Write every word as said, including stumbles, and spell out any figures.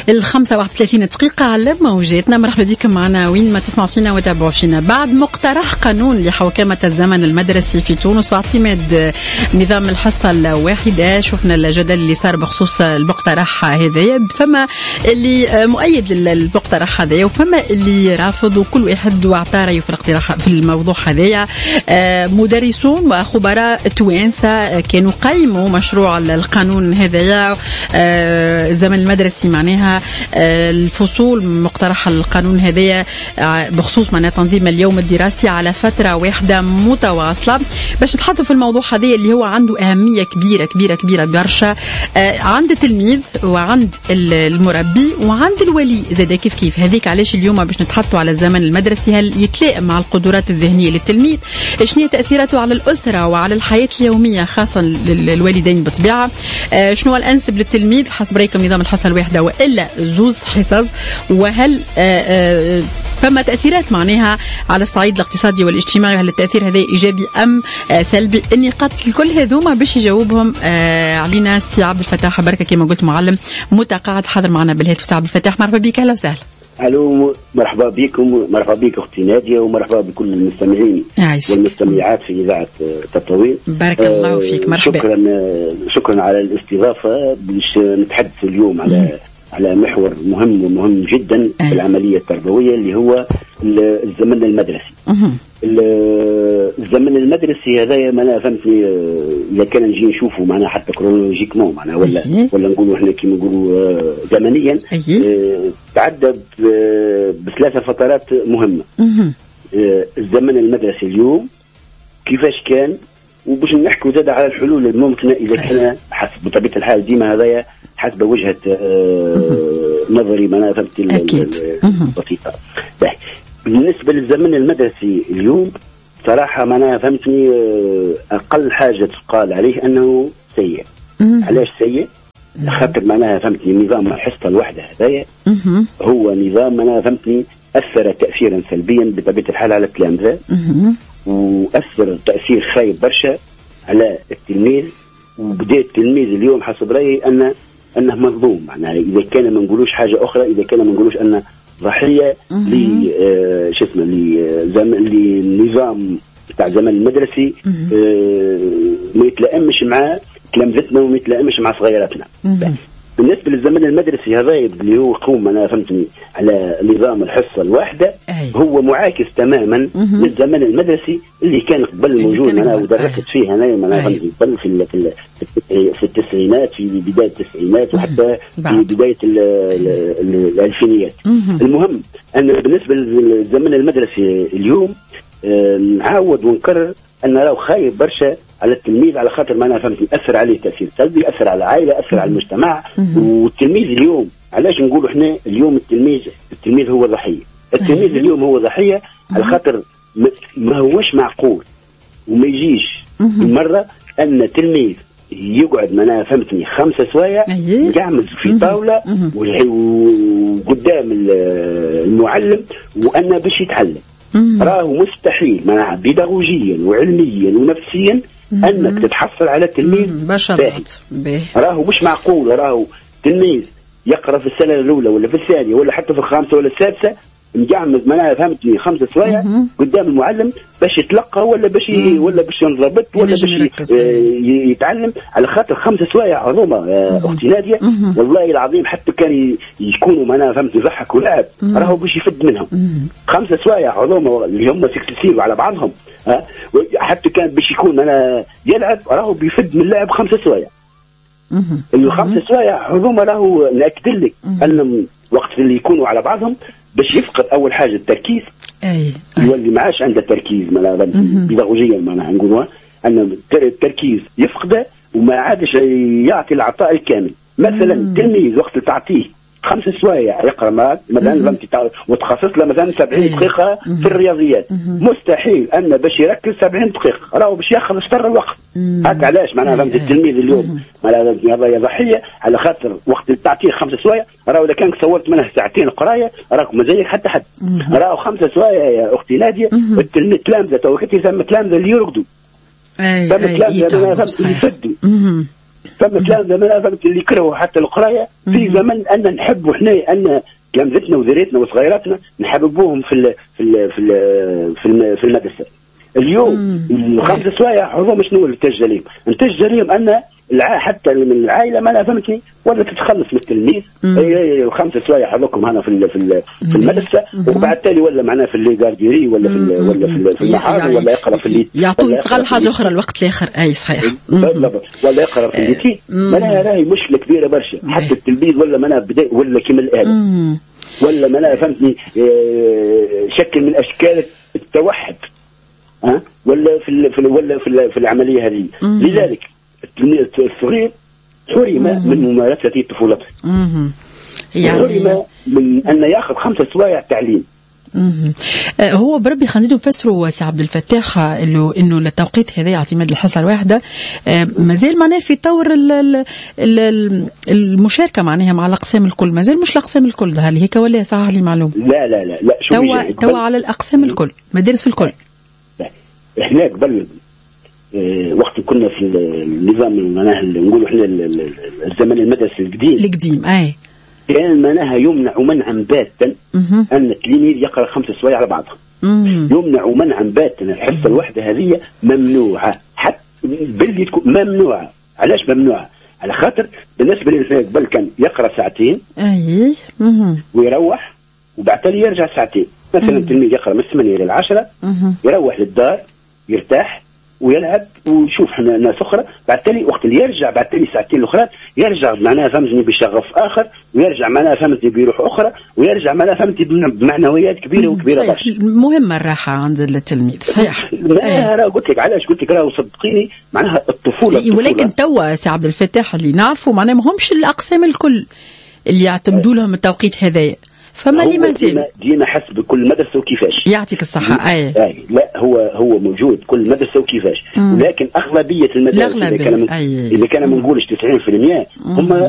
الخمسة واحد وثلاثين دقيقة على موجاتنا. مرحبا بكم معنا وين ما تسمعوا فينا وتابعوا فينا. بعد مقترح قانون لحوكمة الزمن المدرسي في تونس واعتماد نظام الحصة الواحدة، شفنا الجدل اللي صار بخصوص المقترح هذايا، فما اللي مؤيد للمقترح هذايا وفما اللي رافض، وكل واحد واعطى رأيه في الاقتراح في الموضوع هذايا. مدرسون وخبراء توانسة كانوا قيموا مشروع القانون هذايا الزمن المدرسي، معناها الفصول مقترح القانون هذايا بخصوص معناها تنظيم اليوم الدراسي على فترة واحدة متواصلة، باش نتحدثوا في الموضوع هذايا اللي هو عنده أهمية كبيرة كبيرة كبيرة برشا عند التلميذ وعند المربي وعند الولي زاد كيف كيف. هذيك علاش اليوم باش نتحدثوا على الزمن المدرسي، هل يتلائم مع القدرات الذهنية للتلميذ، شنو تأثيراته على الأسرة وعلى الحياة اليومية خاصة للوالدين بالطبيعة، شنو الأنسب للتلميذ حسب رأيكم نظام الحصة الواحدة وإلا زوز حصص، وهل فما تأثيرات معناها على الصعيد الاقتصادي والاجتماعي، هل التأثير هذا إيجابي أم سلبي؟ النقاط الكل هذوما باش يجاوبهم علينا السي عبد الفتاح بركة كما قلت، معلم متقاعد حاضر معنا بالهاتف. سي عبد الفتاح مرحبا بك، اهلا وسهلا. الو مرحبا بكم، مرحبا بك اختي ناديه، ومرحبا بكل المستمعين والمستمعات في اذاعه تطوير. بارك آه الله فيك، مرحبا. شكرا شكرا على الاستضافه باش نتحدث اليوم على م. على محور مهم ومهم جدا في العمليه التربويه اللي هو الزمن المدرسي. الزمن المدرسي هذايا معناها فهمتني، اذا كان نجي نشوفه معناها حتى كرونولوجيكمون معناها ولا أيه. ولا نقولوا احنا كيما نقولوا زمنيا أيه. تعدى بثلاثه فترات مهمه. أه. الزمن المدرسي اليوم كيفاش كان، وباش نحكوا زاد على الحلول الممكنه اذا كان حسب بطبيعه الحال ديما هذايا حسب وجهه نظري معناها فهمتني البسيطه. بالنسبه للزمن المدرسي اليوم صراحه معناها فهمتني اقل حاجه تقال عليه انه سيء. علاش سيء؟ خاطر معناها فهمتني نظام الحصه الواحده هذايا هو نظام معناها فهمتني اثر تاثيرا سلبيا بطبيعه الحال على التلامذه، واثر تاثير خايب برشا على التلميذ، وبدا التلميذ اليوم حسب رايي ان انه مظلوم. معناها اذا كان ما نقولوش حاجه اخرى، اذا كان ما نقولوش انه ضحيه ل آه شو اسمه للنظام بتاع زمان المدرسي، آه ما يتلائمش مع تلامذتنا وما يتلائمش مع صغيراتنا. بالنسبه للزمن المدرسي هذا اللي هو قوم انا فهمتني على نظام الحصه الواحده، هو معاكس تماما للزمن المدرسي اللي كان قبل موجود. انا ودرست فيه انا انا فهمتني قبل في في التسعينات، في بدايه التسعينات وحتى في بدايه الالفينيات. المهم ان بالنسبه للزمن المدرسي اليوم نعاود ونكرر ان راهو خايب برشا على التلميذ، على خاطر ما انا فهمت ياثر عليه تاثير سلبي، ياثر على العائله، ياثر على المجتمع. والتلميذ اليوم علاش نقولوا احنا اليوم التلميذ التلميذ هو ضحيه. التلميذ اليوم هو ضحيه على خاطر ما هوش معقول وما يجيش المره ان تلميذ يقعد ما فهمتني خمسة سوايع يعمل في طاوله وقدام المعلم وأنا باش يتعلم. راهو مستحيل معناها بيداغوجيا وعلميا ونفسيا انك تتحصل على تلميذ باهي. راهو مش معقول راهو تلميذ يقرا في السنه الاولى ولا في الثانيه ولا حتى في الخامسه ولا السادسه مجعمز معناها فهمتني خمسة سوايع قدام المعلم باش يتلقى ولا باش ولا باش ينضبط ولا باش يتعلم، على خاطر خمسة سوايع عظومه اختي ناديه. والله العظيم حتى كان يكونوا معناها فهمت يضحكوا لاعب راهو باش يفد منهم. خمسة سوايع عظومه اللي هم سكسيسيف على بعضهم، ها حتى كان باش يكون انا يلعب راهو بيفد من اللاعب خمسة سوايع. الخمسة سوايع عظومه راهو ناكد لك ان وقت اللي يكونوا على بعضهم باش يفقد اول حاجه التركيز، اي يولي ما عادش عنده تركيز معناها بيداغوجيا معناها نقولوها ان التركيز يفقده وما عادش يعطي العطاء الكامل. مثلا تلميذ وقت تعطيه خمسة سوايع يقرا مثلا وتخصص له مثلا سبعين دقيقه في الرياضيات، مستحيل ان باش يركز سبعين دقيقه راهو باش ياخذ شطر الوقت. هكا علاش معناها فهمت التلميذ اليوم معناها هذا ضحيه على خاطر وقت تعطيه خمسة سوايع راهو اذا كان صورت منه ساعتين قرايه راك ما زيك حتى حد. راهو خمسة سوايع يا اختي ناديه التلميذ تلامذه تو كنت ثم تلامذه اللي يرقدوا، ثم تلامذه فهمت اللي يفدوا فما كلام زمان فهمت اللي كرهوا حتى القرايه في زمن ان نحبوا احنا ان تلامذتنا وذريتنا وصغيراتنا نحببوهم في ال في ال في ال في, ال في المدرسه. اليوم الخمس سوايع حظوظ شنو التجاريم؟ التجاريم ان الع... حتى من العائله ما فهمتني ولا تتخلص من التلميذ خمس سوايع حظكم هنا في ال في, ال في المدرسه وبعد تالي ولا معناه في اللي جارديري ولا في ال ولا في, في المحاضر ولا يقرا في اللي يعطوه يستغل حاجه اخرى الوقت الاخر. اي صحيح ولا يقرا في اللي معناها راهي مشكله كبيره برشا. حتى التلميذ ولا معناه بدايه ولا كيما الاله ولا معناه فهمتني شكل من اشكال التوحد ها ولا في في ولا في, في العمليه هذه. لذلك التلميذ الصغير حرم من ممارسه طفولته يعني حرم من ان ياخذ خمسة سوايع تعليم. آه هو بربي خلينا نفسروا سي عبد الفتاح انه انه التوقيت هذا اعتماد الحصه الواحده آه مازال معناه في طور ال ال ال المشاركه معناها مع الاقسام الكل، مازال مش الاقسام الكل. هل هيك ولا صح لي معلومه؟ لا لا لا لا شو توا توا على الاقسام الكل مدارس الكل. احنا قبل اه وقت كنا في النظام معناها نقولوا احنا الزمن المدرسي القديم القديم اي كان معناها يمنع منعا باتا ان التلميذ يقرا خمس سوايع على بعضها. يمنع منعا باتا الحصه الواحده هذه ممنوعه حتى باللي تكون ممنوعه. علاش ممنوعه؟ على خاطر بالنسبه للانسان قبل كان يقرا ساعتين اي ويروح وبعد تالي يرجع ساعتين. مثلا التلميذ يقرا من ثمانية الى العشرة يروح للدار يرتاح ويلعب ويشوف ناس اخرى. بعد تالي وقت اللي يرجع بعد تالي ساعتين الاخرى يرجع معناها فهمتني بشغف اخر ويرجع معناها فهمتني بروح اخرى ويرجع معناها فهمتني بمعنويات كبيره وكبيره برشا. مهمه الراحه عند التلميذ صحيح. انا راه قلت لك علاش قلت لك راه صدقيني معناها الطفوله, الطفولة. ولكن توا سي عبد الفتاح اللي نعرفوا معناها ماهمش الاقسام الكل اللي يعتمدوا لهم التوقيت هذايا. فما لي مازال ديما حسب كل مدرسه وكيفاش. يعطيك الصحه. اي اي لا هو هو موجود كل مدرسه وكيفاش. ولكن اغلبيه المدارس اذا كان من... اذا كان ما نقولش تسعين بالمئة هم